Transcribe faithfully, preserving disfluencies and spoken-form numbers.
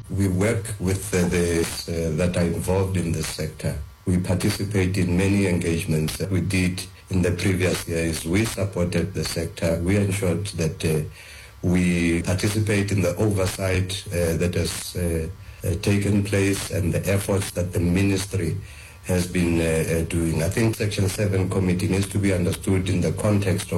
we work with uh, the uh, that are involved in the sector. We participate in many engagements that we did in the previous years. We supported the sector. We ensured that uh, we participate in the oversight uh, that has uh, uh, taken place and the efforts that the ministry has been uh, uh, doing. I think Section seven committee needs to be understood in the context of